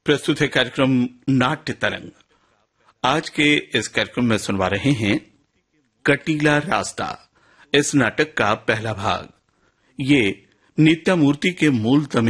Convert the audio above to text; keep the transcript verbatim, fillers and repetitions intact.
प्रस्तुत है कार्यक्रम नाट्य तरंग। आज के इस कार्यक्रम में सुनवा रहे हैं कटीला रास्ता, इस नाटक का पहला भाग। ये नित्यामूर्ति के मूल तमिल